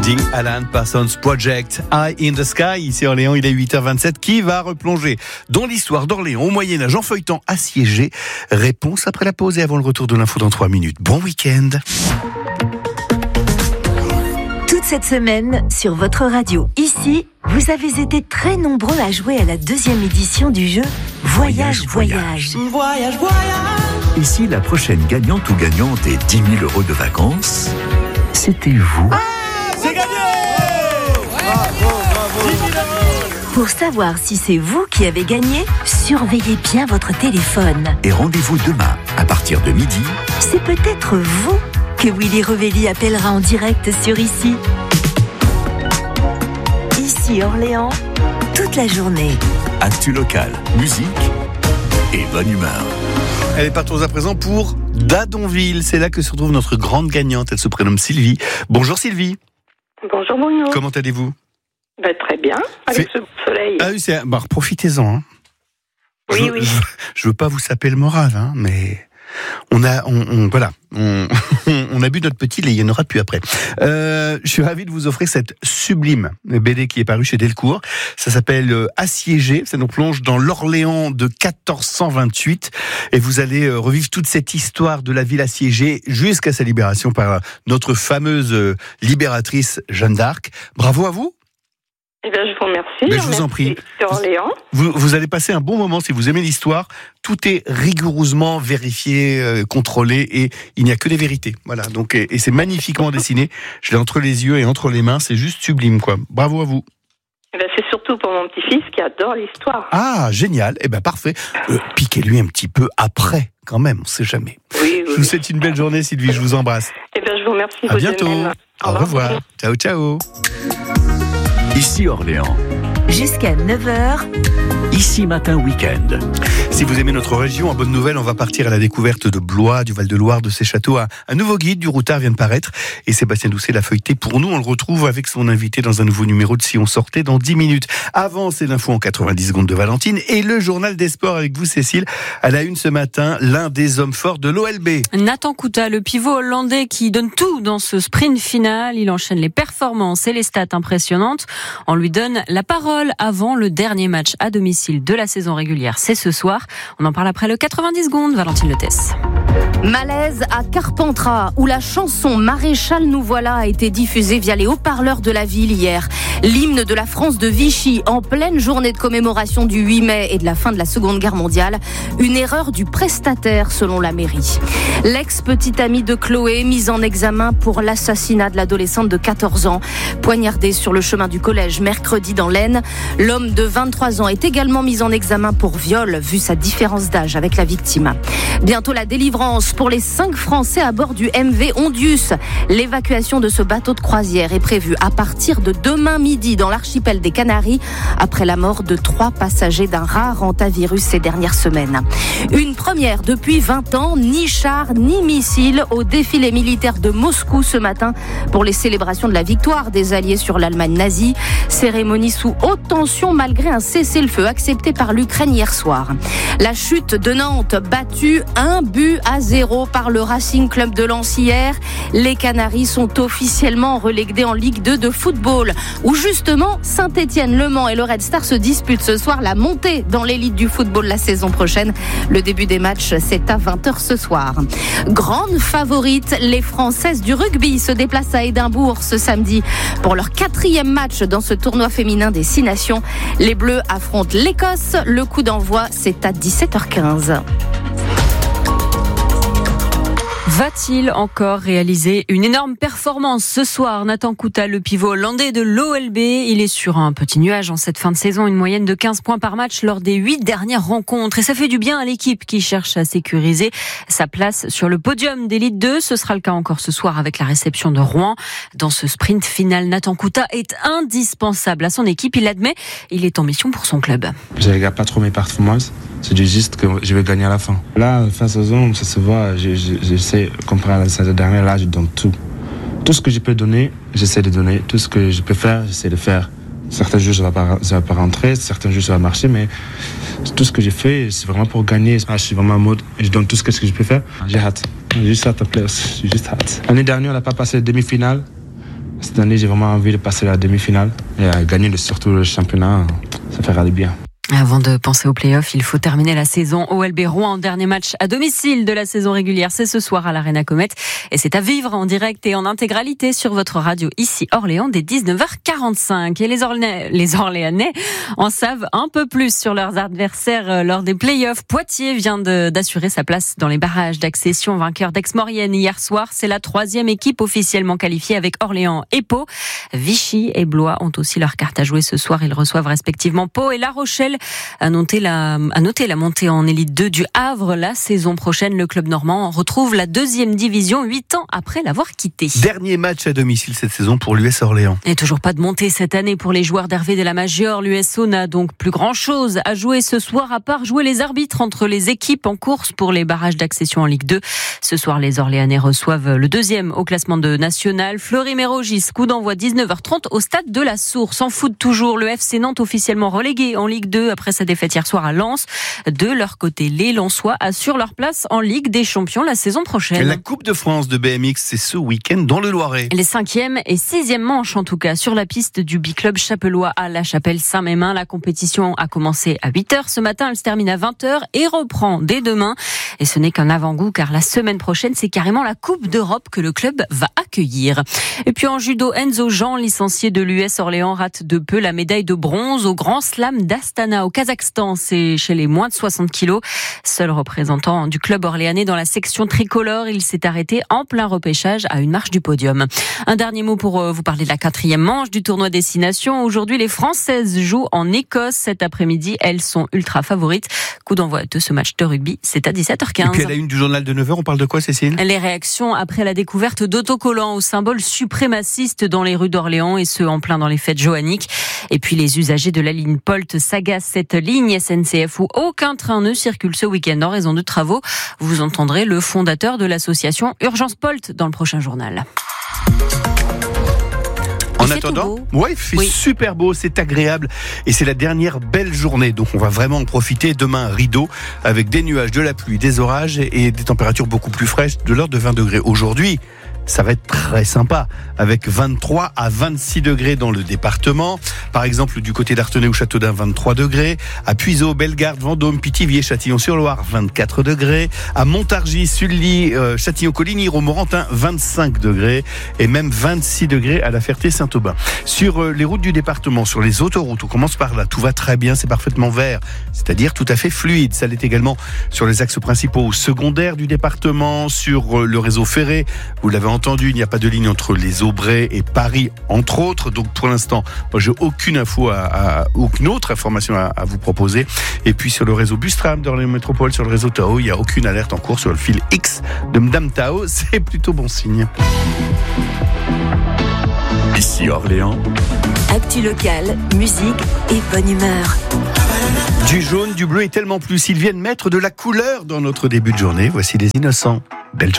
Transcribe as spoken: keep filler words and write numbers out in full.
Ding Alan Parsons Project, Eye in the Sky. Ici Orléans, il est huit heures vingt-sept. Qui va replonger dans l'histoire d'Orléans au Moyen-Âge en feuilletant assiégé? Réponse après la pause et avant le retour de l'info dans trois minutes. Bon week-end. Toute cette semaine, sur votre radio, ici, vous avez été très nombreux à jouer à la deuxième édition du jeu Voyage, Voyage. Voyage, Voyage. voyage. Ici, la prochaine gagnante ou gagnante est dix mille euros de vacances. C'était vous. Ah, c'est gagné! Bravo, bravo. dix mille euros. Pour savoir si c'est vous qui avez gagné, surveillez bien votre téléphone. Et rendez-vous demain, à partir de midi. C'est peut-être vous que Willy Revelli appellera en direct sur Ici. Ici Orléans, toute la journée. Actu local, musique et bonne humeur. Elle est partons à présent pour Dadonville. C'est là que se retrouve notre grande gagnante. Elle se prénomme Sylvie. Bonjour Sylvie. Bonjour Bruno. Comment allez-vous? Bah, très bien, avec Fait... ce soleil. Ah oui, c'est... Bah, profitez-en. Hein. Oui, je, oui. Je, je veux pas vous saper le moral, hein, mais... On a, on, on voilà, on, on a bu notre petit lait, il y en aura plus après. Euh, je suis ravi de vous offrir cette sublime B D qui est parue chez Delcourt. Ça s'appelle euh, Assiégé. Ça nous plonge dans l'Orléans de quatorze cent vingt-huit et vous allez euh, revivre toute cette histoire de la ville assiégée jusqu'à sa libération par notre fameuse euh, libératrice Jeanne d'Arc. Bravo à vous. Eh bien, je vous remercie. Mais je vous en prie. Orléans. Vous, vous allez passer un bon moment si vous aimez l'histoire. Tout est rigoureusement vérifié, euh, contrôlé et il n'y a que des vérités. Voilà. Donc, et, et c'est magnifiquement dessiné. Je l'ai entre les yeux et entre les mains. C'est juste sublime, quoi. Bravo à vous. Eh bien, c'est surtout pour mon petit-fils qui adore l'histoire. Ah, génial. Eh ben, parfait. Euh, piquez-lui un petit peu après, quand même. On sait jamais. Oui, oui. Je vous souhaite une belle journée, Sylvie. Je vous embrasse. Eh bien, je vous remercie. À bientôt. Au revoir. revoir. Ciao, ciao. Ici Orléans. Jusqu'à neuf heures. Ici Matin Week-end. Si vous aimez notre région, en bonne nouvelle, on va partir à la découverte de Blois, du Val-de-Loire, de ses châteaux. Un, un nouveau guide du routard vient de paraître et Sébastien Doucet l'a feuilleté. Pour nous, on le retrouve avec son invité dans un nouveau numéro de Si on sortait dans dix minutes. Avant, c'est l'info en quatre-vingt-dix secondes de Valentine et le journal des sports avec vous, Cécile. À la une ce matin, l'un des hommes forts de l'O L B. Nathan Couta, le pivot hollandais qui donne tout dans ce sprint final. Il enchaîne les performances et les stats impressionnantes. On lui donne la parole avant le dernier match à domicile de la saison régulière. C'est ce soir. On en parle après le quatre-vingt-dix secondes. Valentine Letès. Malaise à Carpentras, où la chanson Maréchal nous voilà a été diffusée via les haut-parleurs de la ville hier. L'hymne de la France de Vichy en pleine journée de commémoration du huit mai et de la fin de la Seconde Guerre mondiale. Une erreur du prestataire selon la mairie. L'ex-petite amie de Chloé, mise en examen pour l'assassinat de l'adolescente de quatorze ans, poignardée sur le chemin du collège mercredi dans l'Aisne. L'homme de vingt-trois ans est également mis en examen pour viol, vu sa différence d'âge avec la victime. Bientôt la délivrance pour les cinq Français à bord du M V Ondius. L'évacuation de ce bateau de croisière est prévue à partir de demain midi dans l'archipel des Canaries, après la mort de trois passagers d'un rare hantavirus ces dernières semaines. Une première depuis vingt ans, ni char ni missile au défilé militaire de Moscou ce matin pour les célébrations de la victoire des Alliés sur l'Allemagne nazie. Cérémonie sous haute tension malgré un cessez-le-feu accepté par l'Ukraine hier soir. La chute de Nantes, battue un but à zéro par le Racing Club de Lens hier. Les Canaries sont officiellement relégués en Ligue deux de football, où justement Saint-Étienne, Le Mans et le Red Star se disputent ce soir la montée dans l'élite du football la saison prochaine. Le début des matchs, c'est à vingt heures ce soir. Grande favorite, les Françaises du rugby se déplacent à Édimbourg ce samedi pour leur quatrième match dans ce tournoi féminin des Six Nations. Les Bleus affrontent l'Écosse. Le coup d'envoi, c'est à dix-sept heures quinze. Va-t-il encore réaliser une énorme performance ce soir? Nathan Couta, le pivot hollandais de l'O L B, il est sur un petit nuage en cette fin de saison, une moyenne de quinze points par match lors des huit dernières rencontres. Et ça fait du bien à l'équipe qui cherche à sécuriser sa place sur le podium d'élite deux. Ce sera le cas encore ce soir avec la réception de Rouen. Dans ce sprint final, Nathan Couta est indispensable à son équipe. Il l'admet, il est en mission pour son club. Je ne regarde pas trop mes performances. C'est du juste que je vais gagner à la fin. Là, fin saison, ça se voit. Je, je, je sais, comparé à la saison dernière, là, je donne tout. Tout ce que je peux donner, j'essaie de donner. Tout ce que je peux faire, j'essaie de faire. Certains jours, ça ne va pas, ça va pas rentrer. Certains jours, ça va marcher. Mais tout ce que j'ai fait, c'est vraiment pour gagner. Ah, je suis vraiment en mode, je donne tout ce que je peux faire. J'ai hâte. J'ai juste hâte à plaire. J'ai juste hâte. L'année dernière, on n'a pas passé la demi-finale. Cette année, j'ai vraiment envie de passer la demi-finale et à gagner le, surtout le championnat. Ça fera du bien. Avant de penser aux playoffs, il faut terminer la saison. O L B Rouen, dernier match à domicile de la saison régulière. C'est ce soir à l'Arena Comet. Et c'est à vivre en direct et en intégralité sur votre radio ici Orléans dès dix-neuf heures quarante-cinq. Et les, Orléanais, les Orléanais en savent un peu plus sur leurs adversaires lors des playoffs. Poitiers vient de, d'assurer sa place dans les barrages d'accession. Vainqueur d'Aix-Maurienne hier soir. C'est la troisième équipe officiellement qualifiée avec Orléans et Pau. Vichy et Blois ont aussi leur carte à jouer ce soir. Ils reçoivent respectivement Pau et La Rochelle. À noter, la, à noter la montée en élite deux du Havre. La saison prochaine, le club normand retrouve la deuxième division huit ans après l'avoir quitté. Dernier match à domicile cette saison pour l'U S Orléans. Et toujours pas de montée cette année pour les joueurs d'Hervé de la Major. L'U S O n'a donc plus grand chose à jouer ce soir à part jouer les arbitres entre les équipes en course pour les barrages d'accession en Ligue deux. Ce soir, les Orléanais reçoivent le deuxième au classement de National. Fleury-Mérogis, coup d'envoi dix-neuf heures trente au stade de la Source. En foot toujours, le F C Nantes officiellement relégué en Ligue deux après sa défaite hier soir à Lens. De leur côté, les Lensois assurent leur place en Ligue des Champions la saison prochaine. La Coupe de France de B M X, c'est ce week-end dans le Loiret. Les cinquième et sixième manches en tout cas sur la piste du Biclub Chapellois à La Chapelle-Saint-Mémin. La compétition a commencé à huit heures ce matin, elle se termine à vingt heures et reprend dès demain. Et ce n'est qu'un avant-goût car la semaine prochaine, c'est carrément la Coupe d'Europe que le club va accueillir. Et puis en judo, Enzo Jean, licencié de l'U S Orléans, rate de peu la médaille de bronze au Grand Slam d'Astana au Kazakhstan. C'est chez les moins de soixante kilos. Seul représentant du club orléanais dans la section tricolore, il s'est arrêté en plein repêchage à une marche du podium. Un dernier mot pour vous parler de la quatrième manche du tournoi Destination. Aujourd'hui, les Françaises jouent en Écosse cet après-midi. Elles sont ultra favorites. Coup d'envoi de ce match de rugby, c'est à dix-sept heures quinze. Et puis à la une du journal de neuf heures, on parle de quoi, Cécile ? Les réactions après la découverte d'autocollants au symbole suprémaciste dans les rues d'Orléans et ce en plein dans les fêtes johanniques. Et puis les usagers de la ligne Polt s'agacent. Cette ligne S N C F où aucun train ne circule ce week-end en raison de travaux. Vous entendrez le fondateur de l'association Urgence Polt dans le prochain journal. En attendant, ouais, il fait oui. super beau, c'est agréable et c'est la dernière belle journée. Donc on va vraiment en profiter. Demain, rideau avec des nuages, de la pluie, des orages et des températures beaucoup plus fraîches de l'ordre de vingt degrés. Aujourd'hui, ça va être très sympa, avec vingt-trois à vingt-six degrés dans le département. Par exemple, du côté d'Artenay ou Châteaudun, vingt-trois degrés. À Puiseaux, Bellegarde, Vendôme, Pithiviers, Châtillon-sur-Loire, vingt-quatre degrés. À Montargis, Sully, euh, Châtillon-Coligny, Romorantin, vingt-cinq degrés. Et même vingt-six degrés à La Ferté-Saint-Aubin. Sur euh, les routes du département, sur les autoroutes, on commence par là. Tout va très bien, c'est parfaitement vert. C'est-à-dire tout à fait fluide. Ça l'est également sur les axes principaux ou secondaires du département, sur euh, le réseau ferré. Vous l'avez entendu, il n'y a pas de ligne entre les Aubrais et Paris, entre autres. Donc pour l'instant, moi, j'ai aucune info, à, à, aucune autre information à, à vous proposer. Et puis sur le réseau Bustram d'Orléans Métropole, sur le réseau Tao, il n'y a aucune alerte en cours sur le fil X de Madame Tao. C'est plutôt bon signe. Ici Orléans. Actu locale, musique et bonne humeur. Du jaune, du bleu et tellement plus. Ils viennent mettre de la couleur dans notre début de journée. Voici les Innocents. Belle